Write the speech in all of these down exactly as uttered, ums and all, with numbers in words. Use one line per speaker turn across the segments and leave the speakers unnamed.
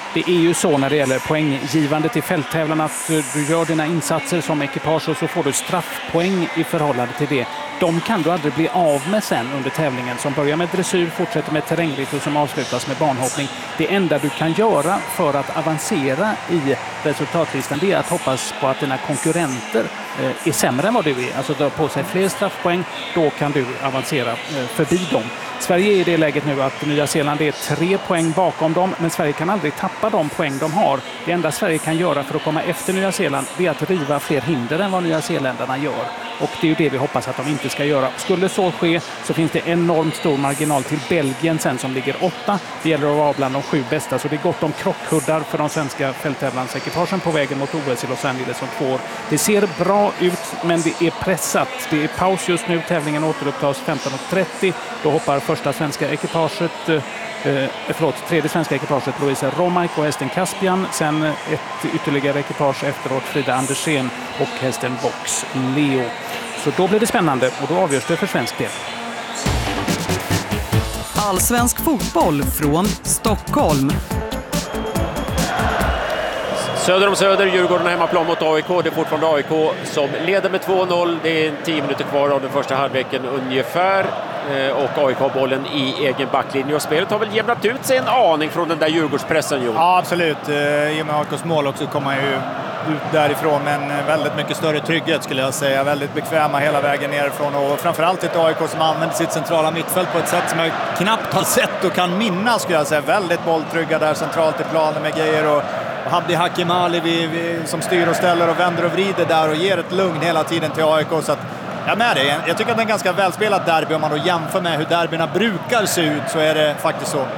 Det är ju så när det gäller poänggivandet i fälttävlan att du gör dina insatser som ekipage och så får du straffpoäng i förhållande till det. De kan du aldrig bli av med sen under tävlingen, som börjar med dressyr, fortsätter med terrängritt och som avslutas med banhoppning. Det enda du kan göra för att avancera i resultatlistan, det är att hoppas på att dina konkurrenter är sämre än vad du är. Alltså dra på sig fler straffpoäng, då kan du avancera förbi dem. Sverige är i det läget nu att Nya Zeeland är tre poäng bakom dem, men Sverige kan aldrig tappa de poäng de har. Det enda Sverige kan göra för att komma efter Nya Zeeland är att riva fler hinder än vad Nya Zeeländarna gör. Och det är ju det vi hoppas att de inte ska göra. Skulle så ske så finns det enormt stor marginal till Belgien sen som ligger åtta. Det gäller att vara bland de sju bästa, så det är gott om krockhuddar för de svenska fälttävlansekipagen på vägen mot O S i Los Angeles om två år. Det ser bra ut, men det är pressat. Det är paus just nu. Tävlingen återupptas femton trettio. Då hoppar första svenska ekipaget, eh, förlåt, tredje svenska ekipaget Louise Romaik och hästen Caspian. Sen ett ytterligare ekipage efteråt, Frida Andersén och hästen Box Leo. Så då blir det spännande och då avgörs det för svensk del.
Allsvensk fotboll från Stockholm.
Söder om Söder, Djurgården hemmaplan mot A I K. Det är fortfarande A I K som leder med två noll. Det är tio minuter kvar av den första halvleken ungefär. Och A I K bollen i egen backlinje. Och spelet har väl jämnat ut sig en aning från den där Djurgårdspressen, Jon?
Ja, absolut. I och med A I K:s mål också kommer ju ut därifrån, men väldigt mycket större trygghet skulle jag säga. Väldigt bekväma hela vägen nerifrån och framförallt ett A I K som använder sitt centrala mittfält på ett sätt som jag knappt har sett och kan minnas, skulle jag säga. Väldigt bolltrygga där centralt i planen med Geijer och Habdi Hakimali vi, vi, som styr och ställer och vänder och vrider där och ger ett lugn hela tiden till A I K. Så att, ja, med det. Jag tycker att det är en ganska välspelat derby. Om man då jämför med hur derbyna brukar se ut så är det faktiskt så.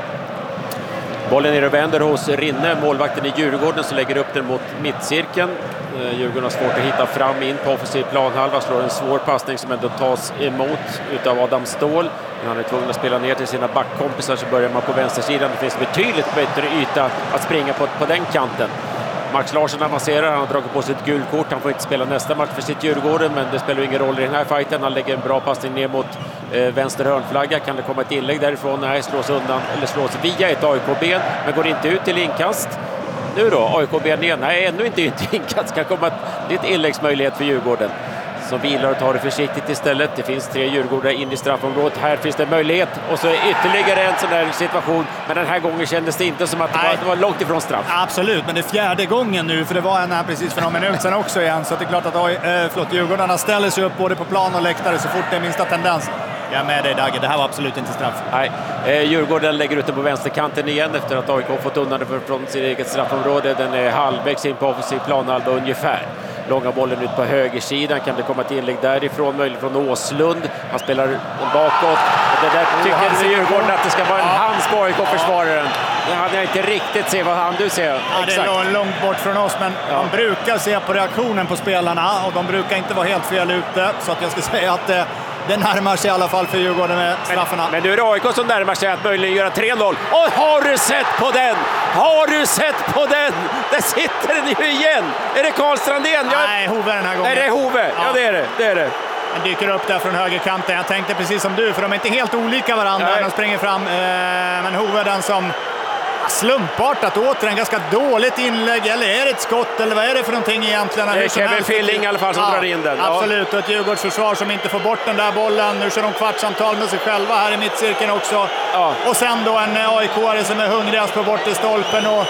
Bollen är och vänder hos Rinne, målvakten i Djurgården, som lägger upp den mot mittcirkeln. Djurgården har svårt att hitta fram in på offensiv planhalva, slår en svår passning som ändå tas emot utav Adam Ståhl. Men han är tvungen att spela ner till sina backkompisar, så börjar man på vänstersidan. Det finns betydligt bättre yta att springa på, på den kanten. Max Larsson avancerar, han har dragit på sitt gulkort. Han får inte spela nästa match för sitt Djurgården, men det spelar ingen roll i den här fighten. Han lägger en bra passning ner mot eh, vänster hörnflagga. Kan det komma ett inlägg därifrån? Nej, slås undan, eller slås via ett A I K-ben, men går inte ut till inkast. Nu då, A I K-ben igen. Nej, ännu inte ut till inkast. Kan komma ett, ett inläggsmöjlighet för Djurgården, som vilar och tar det försiktigt istället. Det finns tre Djurgårdare in i straffområdet. Här finns det möjlighet och så ytterligare en sån där situation. Men den här gången kändes det inte som att det var, det var långt ifrån straff.
Absolut, men det är fjärde gången nu, för det var en här precis för några minuter sedan också igen. Så det är klart att äh, förlåt, Djurgårdarna ställer sig upp både på plan och läktare så fort det är minsta tendens. Jag är med dig, Dagge. Det här var absolut inte straff.
Nej, eh, Djurgården lägger ut den på vänsterkanten igen efter att A I K fått undan det från sitt eget straffområde. Den är halvvägs in på offensiv planhalva ungefär. Långa bollen ut på högersidan. Kan det komma ett inlägg därifrån? Möjligt från Åslund. Han spelar bakåt. Och det där tycker oh, Djurgården att det ska vara en ja. hands på A I K-försvararen. Det hade jag inte riktigt se vad han du ser.
Ja, det är långt bort från oss, men ja. man brukar se på reaktionen på spelarna och de brukar inte vara helt fel ute. Så att jag ska säga att eh, det närmar sig i alla fall för Djurgården med straffarna.
Men, men nu är det A I K som närmar sig att möjligen göra tre noll. Och har du sett på den? Har du sett på den? Där sitter den ju igen. Är det Karlstrandén? Jag...
Nej, Hove den här gången.
Är det Hove? Ja, ja det är det. det, är det.
Den dyker upp där från högerkanten. Jag tänkte precis som du, för de är inte helt olika varandra när de springer fram. Men Hove den som slumpartat åter en ganska dåligt inlägg, eller är det ett skott eller vad är det för någonting egentligen?
Det är Kevin Filling i alla fall som ja, drar in den.
Absolut, ja. Och ett Djurgårdsförsvar som inte får bort den där bollen. Nu kör de kvartsamtal med sig själva här i mittcirkeln också. Ja. Och sen då en A I K-are som är hungrigast på bort i stolpen och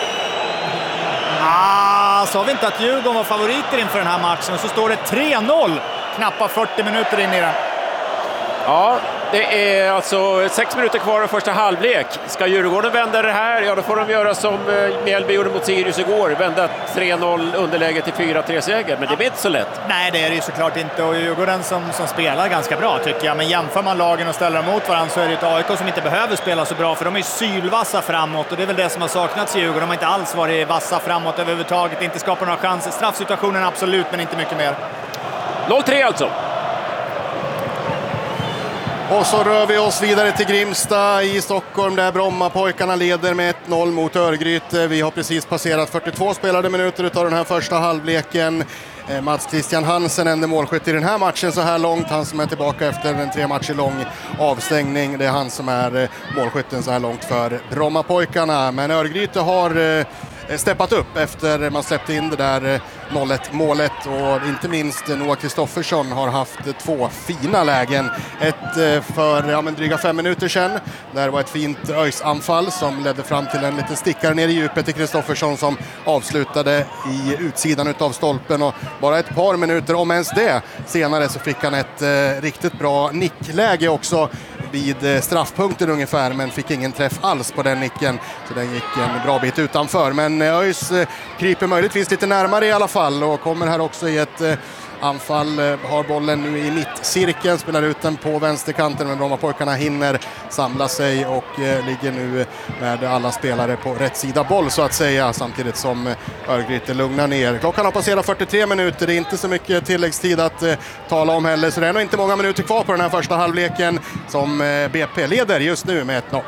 ah, sa vi inte att Djurgården var favoriter inför den här matchen, så står det tre noll knappa fyrtio minuter in i den.
Ja, det är alltså sex minuter kvar av första halvlek. Ska Djurgården vända det här? Ja, då får de göra som Mjällby gjorde mot Sirius igår. Vända tre noll underläge till fyra tre seger. Men det blir inte så lätt.
Nej, det är det ju såklart inte. Och Djurgården som, som spelar ganska bra tycker jag. Men jämför man lagen och ställer dem mot varandra så är det ett A I K som inte behöver spela så bra. För de är sylvassa framåt. Och det är väl det som har saknats i Djurgården. De har inte alls varit vassa framåt överhuvudtaget. Inte skapar några chanser. Straffsituationen absolut, men inte mycket mer.
noll tre alltså.
Och så rör vi oss vidare till Grimsta i Stockholm där Brommapojkarna leder med ett noll mot Örgryte. Vi har precis passerat fyrtiotvå spelade minuter utav den här första halvleken. Mats Christian Hansen enda målskytt i den här matchen så här långt. Han som är tillbaka efter en tre matcher lång avstängning. Det är han som är målskytten så här långt för Brommapojkarna. Men Örgryte har steppat upp efter man släppte in det där noll ett målet, och inte minst Noah Kristoffersson har haft två fina lägen. Ett för ja, men dryga fem minuter sedan. Där var ett fint Öjs-anfall som ledde fram till en liten stickare ner i djupet till Kristoffersson som avslutade i utsidan utav stolpen, och bara ett par minuter, om ens det, senare så fick han ett eh, riktigt bra nickläge också vid straffpunkten ungefär, men fick ingen träff alls på den nicken, så den gick en bra bit utanför. Men Öjs kryper möjligtvis lite närmare i alla fall och kommer här också i ett anfall, har bollen nu i mittcirkeln, spelar ut den på vänsterkanten, men Brommapojkarna hinner samla sig och eh, ligger nu med alla spelare på rätt sida boll så att säga, samtidigt som Örgryte lugnar ner. Klockan har passerat fyrtiotre minuter, det är inte så mycket tilläggstid att eh, tala om heller, så det är nog inte många minuter kvar på den här första halvleken som eh, B P leder just nu med ett noll.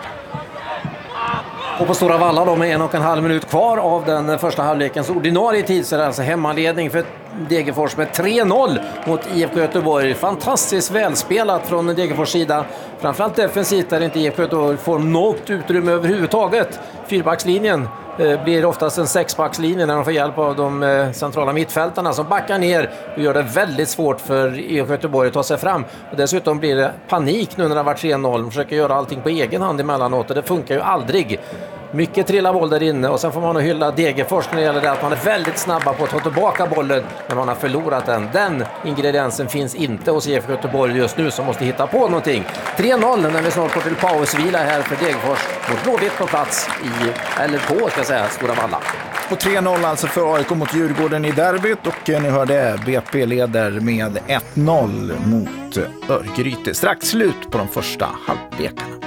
Och på Stora Valla då med en och en halv minut kvar av den första halvlekens ordinarie tid så är det alltså hemmaledning för Degerfors med tre noll mot I F K Göteborg. Fantastiskt välspelat från Degerfors sida. Framförallt defensivt där inte I F K Göteborg får något utrymme överhuvudtaget. Fyrbackslinjen eh, blir oftast en sexbackslinje när de får hjälp av de eh, centrala mittfältarna som backar ner och gör det väldigt svårt för I F K Göteborg att ta sig fram. Och dessutom blir det panik nu när det var tre noll. De försöker göra allting på egen hand emellanåt och det funkar ju aldrig. Mycket trilla boll där inne och sen får man hylla Degerfors när det gäller det att man är väldigt snabba på att ta tillbaka bollen när man har förlorat den. Den ingrediensen finns inte hos I F K Göteborg just nu som måste hitta på någonting. tre noll när vi snart går till pausvila här för Degerfors mot Blåvitt på plats i, eller på ska jag säga, Stora Valla.
Och tre noll alltså för A I K mot Djurgården i derbyt och ni hörde B P leder med ett noll mot Örgryte. Strax slut på de första halvlekarna.